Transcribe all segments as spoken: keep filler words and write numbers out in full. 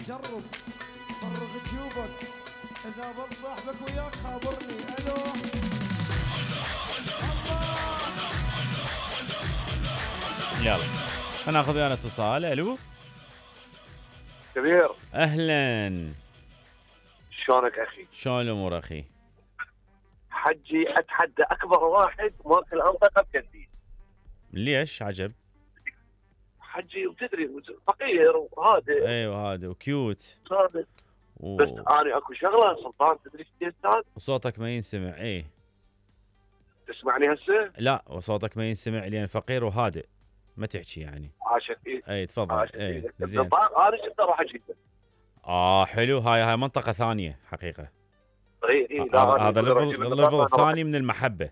جرب فرغ جيوبك، اذا ضل صاحبك وياك خابرني. الو يلا هناخذ ويانا اتصال. الو كبير، اهلا، شلونك اخي؟ شلون الامور اخي؟ حجي اتحدى اكبر واحد ماكل انطقه بكندي. ليش عجب؟ حجي وتدري فقير وهادئ. ايوه هذا وكيوت صادق. و... بس انا اكو شغله سلطان، تدري ايش يا استاذ؟ وصوتك ما ينسمع. ايه تسمعني هسه؟ لا وصوتك ما ينسمع لان فقير وهادئ، ما تحكي يعني. عاشت ايدك. اي تفضل. عاشت اي ايدك. زين. النطاق انا شفته راح اجيبه. اه حلو، هاي هاي منطقة ثانية حقيقة. اي اي لا آه أنا هذا أقول راح ليفل أجيب النطاق، ليفل أنا راح- ثاني من المحبة.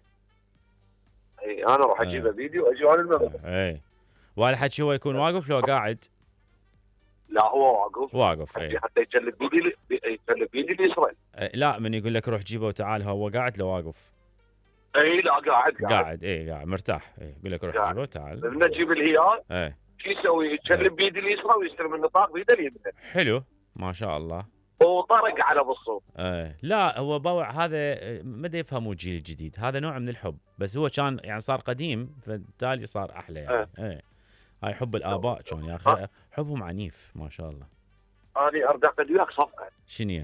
اي انا راح اجيبه فيديو واجي على المملكه. اي والحكي هو يكون واقف لو قاعد؟ لا هو واقف. واقف. حجي اي حتى يجلب بيدي يجلب بيدي اليسرى. إيه، لا من يقول لك روح جيبه وتعال هو قاعد لو واقف؟ اي لا قاعد قاعد, قاعد. اي قاعد مرتاح. اي يقول لك روح قاعد. جيبه وتعال. لما نجيب الهيال اي شو يسوي؟ يجلب بيدي اليسرى ويستلم النطاق بيده اليمنى حلو ما شاء الله. وطرق على بالصوت. ايه لا هو باوع هذا ما دا يفهموا الجيل الجديد، هذا نوع من الحب، بس هو كان يعني صار قديم فبالتالي صار احلى يعني. ايه هاي حب الاباء كان يا اخي، حبهم عنيف ما شاء الله. انا اريد اعقد وياك صفقه. شنو؟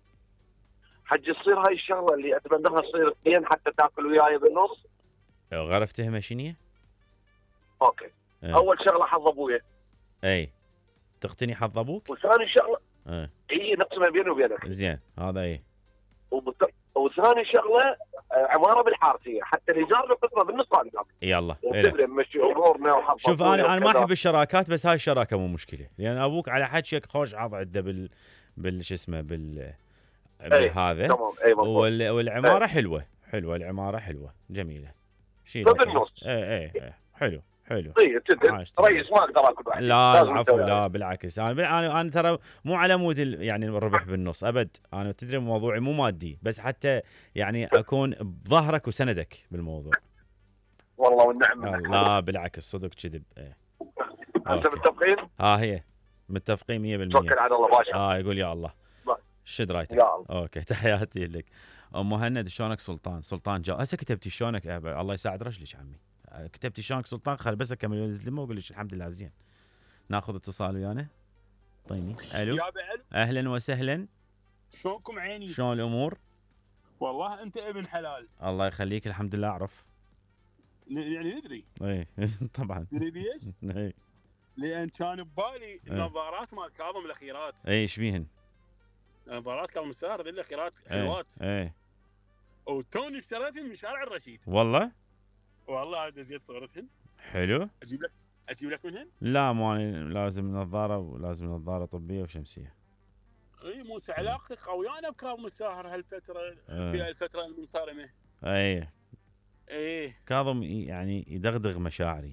حج تصير هاي الشغله اللي اتمناها تصير اثنين حتى تاكل وياي بالنص. غرفتها شنو؟ اوكي. ايه. اول شغله حظ ابويا. اي تقتني حظ ابوك؟ وثاني شغله ايه اي نقسمها بيني وبينك. زين هذا ايه. وبت... وثاني شغله آه، عماره بالحارثيه حتى الايجار نقسمه بالنص ثاني. يلا تدري نمشي امورنا وحظ شوف أبويا انا انا ما وكذا. احب الشراكات، بس هاي الشراكه مو مشكله لان ابوك على حكيك خوش عض عنده بال بال شو اسمه بال بالهذا. تمام اي مضبوط. وال... والعماره حلوه حلوه، العماره حلوه جميله. شيء بالنص. ايه ايه ايه حلو حلو. طيب تدري عاشت. ريس ما اقدر اكل واحد. لا لازم العفو نسوي لا هذا. بالعكس، انا انا انا ترى مو على مود ال- يعني الربح بالنص ابد، انا تدري موضوعي مو مادي، بس حتى يعني اكون بظهرك وسندك بالموضوع. والله والنعم آه، منك. لا بالعكس صدق كذب. ايه انت أوكي. متفقين؟ ها هي متفقين مية بالمية. توكل على الله باشا. اه يقول يا الله. لا. شد رايتك. يا الله. اوكي تحياتي لك. ام مهند شلونك سلطان؟ سلطان جا هسه كتبتي شلونك؟ آه، الله يساعد رجلك عمي. آه، كتبتي شلونك سلطان؟ خل بس اكمل الزلمه واقول لك الحمد لله زين. ناخذ اتصال ويانا. طيني. الو يا بعلو اهلا وسهلا. شلونكم عيني؟ شلون الامور؟ والله انت ابن حلال. الله يخليك الحمد لله اعرف. ن- يعني ندري اي طبعا. تدري ليش؟ اي لان كان ببالي النظارات مال كاظم الاخيرات، اي ايش بيهن؟ نظارات كاظم الساهر ذي الاخيرات اي حلوات، اي وتوني اشتريتهم من شارع الرشيد. والله والله هذا زيت صورتهن. حلو. اجيب لك اجيب لك منهن؟ لا مو أنا لازم نظاره، ولازم نظاره طبيه وشمسيه. اي مو علاقتك قويانه بكاظم الساهر هالفتره، آه. في الفتره المنصرمه. اي ايه كاظم يعني يدغدغ مشاعري.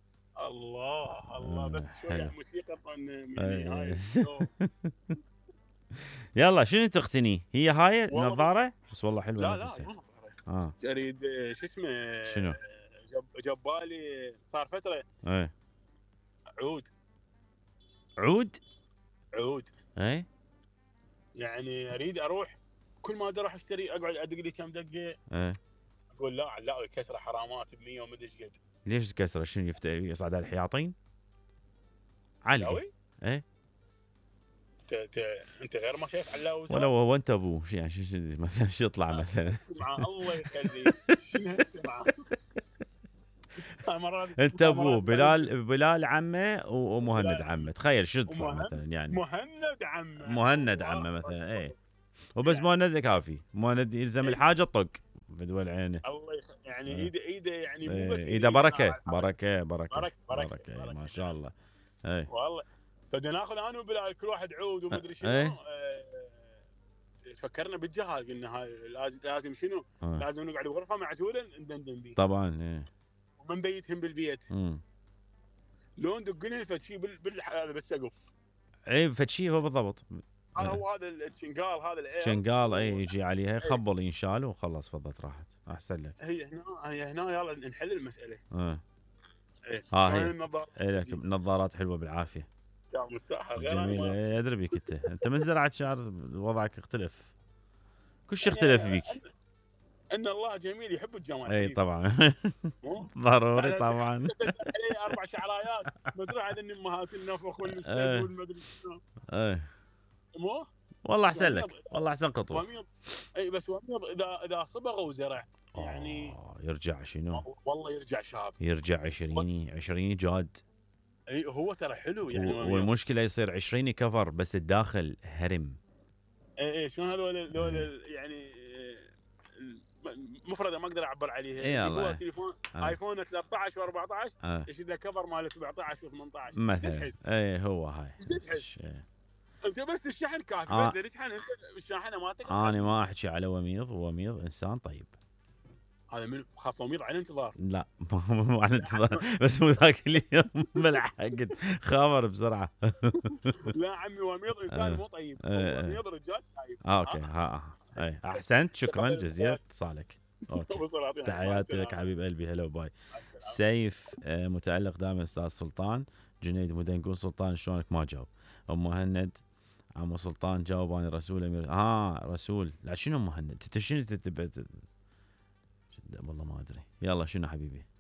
الله الله آه، بس شويه حلو. موسيقى طن من أي. هاي الشو. يلا شنو تقتني؟ هي هاي والله نظاره بس والله حلوه لا لا نفسها. مو نظارة. اه اريد شو اسمه شنو؟ جب جبالي صار فتره ايه عود عود. عود ايه يعني اريد اروح كل ما اروح اشتري اقعد ادق لي كم دقه ايه اقول لا لا الكسره حرامات ب مية ومدري ايش قد. ليش كسره؟ شنو يفت... يصعد على الحياطين؟ علقه. علاوي ايه انت انت انت غير ما شايف علاوي ولو هو انت ابوه شو يعني شو شو مثلا شو يطلع مثلا؟ سمعه الله يخليك شنو هالسمعه. مرات انت ابوه مرات بلال بلال عمه و- ومهند بلال عمه، تخيل شو تطلع ومهند- مثلا يعني. مهند عمه مهند الله عمه مثلا. أكبر. ايه وبس يعني. مهند كافي، مهند يلزم إيه. الحاجه طق بدول عينه. الله يخ... يعني إيه. ايده ايده يعني مو بس ايه إيده اذا بركه على الحركة. بركه بركه بركة- بركة- بركه إيه، ما بركة. شاء الله. ايه والله بدنا ناخذ انا وبلال كل واحد عود ومدري شنو. إيه. آه، فكرنا بالجهاز قلنا هاي لازم لازم شنو؟ آه. لازم نقعد بغرفه معزوله ندندن بيه طبعا. ايه وما نبيتهم بالبيت. امم لو ندق لهم فد شيء بال بال- هذا بالسقف. ايه فد شيء هو بالضبط. هذا هو هذا الشنقال هذا الاير. شنقال اي يجي عليها خبل ينشال وخلص فضت راحت احسن لك. هي هنا هي هنا يلا نحل المساله. اه ايه ها هي. شلون النظارة؟ ايه لك نظارات حلوه بالعافيه. كامل الساحه غير أنا جميل. ما- إيه، ادري بيك انت انت من زرعه شعر وضعك اختلف، كل شيء يعني اختلف بيك. ان الله جميل يحب الجمال اي حبيبي. طبعا. مو؟ ضروري لا، لا، طبعا. تلقى عليه اربع شعرايات مزروعه هذه امهات النفخ والنسج إيه. والمدري شنو. ايه مو؟ والله احسن وميض لك، والله احسن قطوه. وميض اي بس وميض اذا اذا صبغ وزرع يعني آه، يرجع شنو؟ والله يرجع شاب. يرجع عشريني عشريني جاد. اي هو ترى حلو يعني و- وميض. والمشكله يصير عشريني كفر بس الداخل هرم. اي اي شلون هذول هذول يعني مفرده ما اقدر اعبر عليها. إي اللي والله. هو تليفون آه. ايفون ثلاثة عشر و14 آه. يشيل له كفر مال سبعة عشر و18 مثلا اي هو هاي شو نفس تحس؟ الشيء. انت بس الشحن كافي. آه. بس تشحن انت الشاحنه مالتك. انا ما احكي على وميض، وميض انسان طيب. هذا من خاف وميض على انتظار. لا مو على انتظار، بس مو ذاك اليوم ملحقت خابر بسرعه. لا عمي وميض انسان آه. مو طيب. آه. وميض رجال طيب. آه اوكي ها آه. اي احسنت، شكرا جزيلا اتصالك. اوكي تحياتي لك حبيب قلبي، هلا وباي. سيف آه، متألق دائما استاذ سلطان. جنيد مدنقون سلطان شلونك ما جاوب. ام مهند عمو سلطان جاوب انا رسول امير. ها آه رسول. لا شنو مهند انت شنو تتبع؟ والله ما ادري. يلا شنو حبيبي.